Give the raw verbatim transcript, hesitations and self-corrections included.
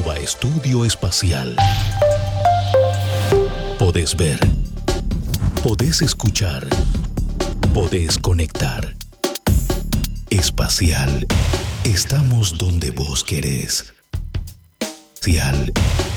arroba Estudio Espacial. Podés ver, podés escuchar, podés conectar. Espacial, estamos donde vos querés. Espacial.